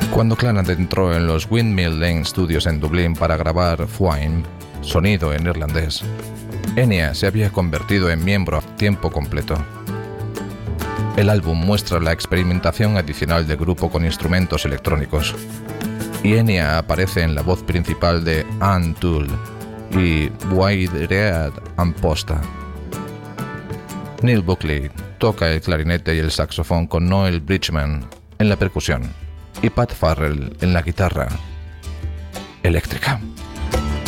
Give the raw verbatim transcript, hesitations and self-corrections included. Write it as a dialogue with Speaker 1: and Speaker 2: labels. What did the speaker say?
Speaker 1: Cuando Clannad entró en los Windmill Lane Studios en Dublín para grabar Fwine, sonido en irlandés, Enya se había convertido en miembro a tiempo completo. El álbum muestra la experimentación adicional del grupo con instrumentos electrónicos, y Enya aparece en la voz principal de An Tool y Bwairead Amposta. Neil Buckley toca el clarinete y el saxofón con Noel Bridgman en la percusión y Pat Farrell en la guitarra eléctrica.